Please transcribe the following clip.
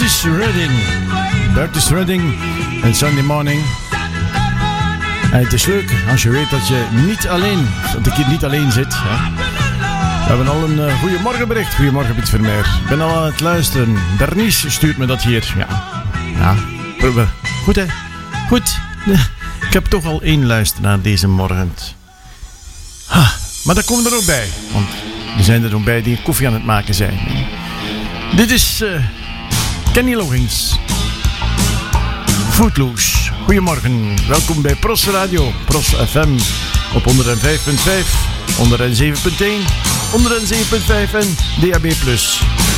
Otis Redding en Sunday Morning. En het is leuk als je weet dat je dat ik hier niet alleen zit. Hè. We hebben al een goeiemorgenbericht. Goedemorgen Piet Vermeer. Ik ben al aan het luisteren. Bernice stuurt me dat hier. Ja. Goed hè? Goed. Ik heb toch al 1 luisteraar deze morgen. Maar dat komt er ook bij. Want er zijn er ook bij die koffie aan het maken zijn. Dit is Kenny Loggins. Footloose. Goedemorgen. Welkom bij Pros Radio. Pros FM op 105.5, 107.1, 107.5 en DAB+.